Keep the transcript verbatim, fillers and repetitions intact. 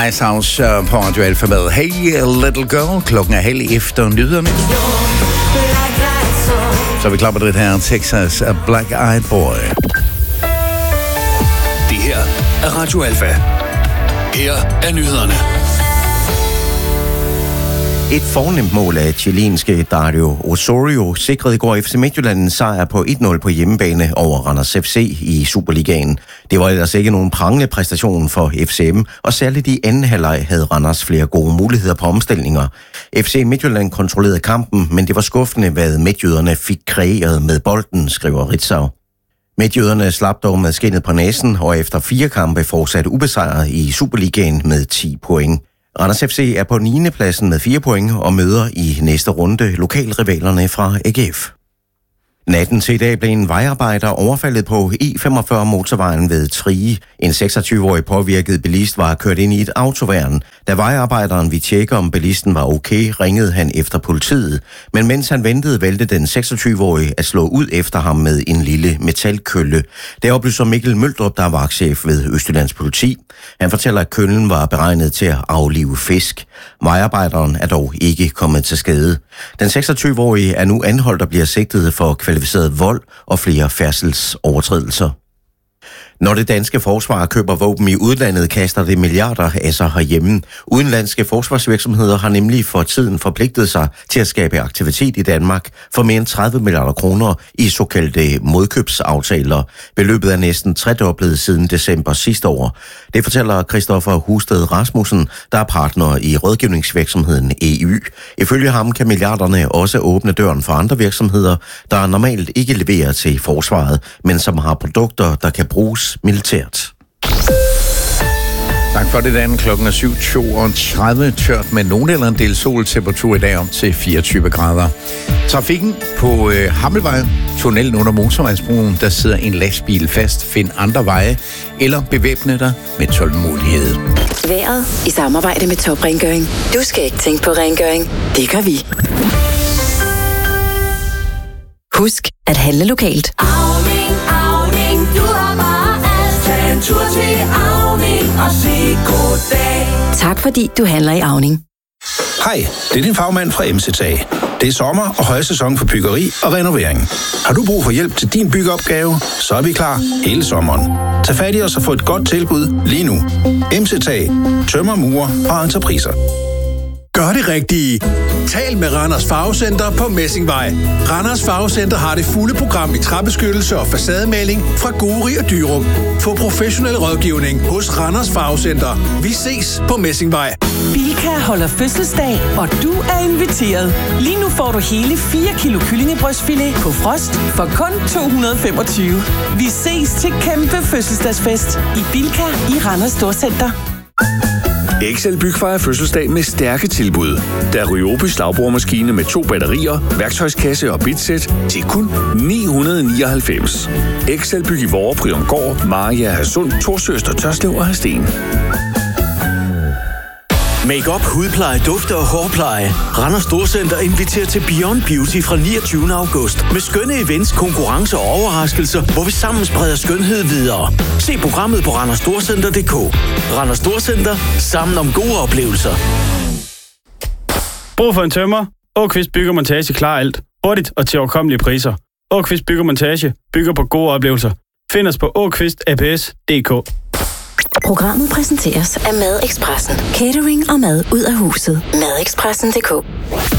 Icehouse på Radio Alfa med Hey Little Girl. Klokken er halv efter nyhederne. Så vi klapper det her Texas Black Eyed Boy. Det her er Radio Alfa. Her er nyhederne. Et fornemt mål af chilenske Dario Osorio sikrede i går F C Midtjylland en sejr på et nul på hjemmebane over Randers F C i Superligaen. Det var ellers ikke nogen prangende præstation for F C M, og særligt i anden halvleg havde Randers flere gode muligheder på omstillinger. F C Midtjylland kontrollerede kampen, men det var skuffende, hvad midtjyderne fik kreeret med bolden, skriver Ritzau. Midtjyderne slap dog med skindet på næsen, og efter fire kampe fortsat ubesejret i Superligaen med ti point. Randers F C er på niende pladsen med fire point og møder i næste runde lokalrivalerne fra A G F. Natten til i dag blev en vejarbejder overfaldet på E femogfyrre motorvejen ved Trige. En seksogtyve-årig påvirket bilist var kørt ind i et autoværn. Da vejarbejderen ville tjekke, om bilisten var okay, ringede han efter politiet. Men mens han ventede, valgte den seksogtyve-årige at slå ud efter ham med en lille metalkølle. Det oplyser Mikkel Møldrup, der var vagtchef ved Østjyllands politi. Han fortæller, at køllen var beregnet til at aflive fisk. Vejarbejderen er dog ikke kommet til skade. Den seksogtyve-årige er nu anholdt og bliver sigtet for kvalificeret vold og flere færdselsovertrædelser. Når det danske forsvar køber våben i udlandet, kaster det milliarder af sig herhjemme. Udenlandske forsvarsvirksomheder har nemlig for tiden forpligtet sig til at skabe aktivitet i Danmark for mere end tredive milliarder kroner i såkaldte modkøbsaftaler. Beløbet er næsten tredoblet siden december sidste år. Det fortæller Christoffer Husted Rasmussen, der er partner i rådgivningsvirksomheden E Y. Ifølge ham kan milliarderne også åbne døren for andre virksomheder, der normalt ikke leverer til forsvaret, men som har produkter, der kan bruges militært. Tak for det, Dan. Klokken er syv toogtredive. Tørt med nogen eller en del sol. Temperatur i dag op til fireogtyve grader. Trafikken på øh, Hammelvej, tunnelen under motorvejsbroen, der sidder en lastbil fast. Find andre veje eller bevæbne dig med tålmodighed. Været i samarbejde med Top Rengøring. Du skal ikke tænke på rengøring. Det gør vi. Husk at handle lokalt. Auning, Auning, du har bare alt. Tag en tur til Auning og sig goddag. Tak fordi du handler i Auning. Hej, det er din fagmand fra M C A. Det er sommer og højsæson for byggeri og renovering. Har du brug for hjælp til din byggeopgave, så er vi klar hele sommeren. Tag fat i os og få et godt tilbud lige nu. M C A. Tømmer, murer og entrepriser. Gør det rigtige. Tal med Randers Farvecenter på Messingvej. Randers Farvecenter har det fulde program i træbeskyttelse og facademaling fra Gori og Dyrup. Få professionel rådgivning hos Randers Farvecenter. Vi ses på Messingvej. Bilka holder fødselsdag, og du er inviteret. Lige nu får du hele fire kilo kyllingebrystfilet på frost for kun to hundrede og femogtyve. Vi ses til kæmpe fødselsdagsfest i Bilka i Randers Storcenter. Excel Byg fejrer fødselsdag med stærke tilbud. Der er Ryobi slagboremaskine med to batterier, værktøjskasse og bitsæt til kun ni hundrede og nioghalvfems. Excel Byg i Vorre, Priongård, Maria, Hadsund, Torsøster, Tørslev og Hadsten. Make-up, hudpleje, dufte og hårpleje. Randers Storcenter inviterer til Beyond Beauty fra niogtyvende august med skønne events, konkurrencer og overraskelser, hvor vi sammen spreder skønhed videre. Se programmet på randers storcenter punktum d k. Randers Storcenter. Sammen om gode oplevelser. Brug for en tømmer. Åkvist Bygge og Montage klarer alt. Hurtigt og til overkommelige priser. Åkvist Bygge og Montage bygger på gode oplevelser. Find os på åkvist a p s punktum d k. Programmet præsenteres af Madekspressen. Catering og mad ud af huset. Madekspressen punktum d k.